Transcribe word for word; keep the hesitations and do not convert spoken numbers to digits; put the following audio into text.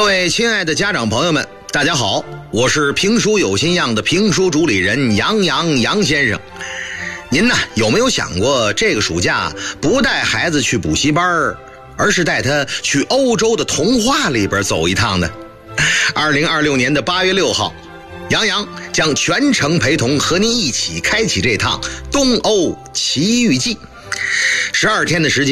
位亲爱的家长朋友们，大家好，我是评书有心样的评书主理人杨洋杨先生。您呢有没有想过，这个暑假不带孩子去补习班，而是带他去欧洲的童话里边走一趟呢？二零二六年的八月六号，杨洋将全程陪同和您一起开启这趟东欧奇遇记。十二天的时间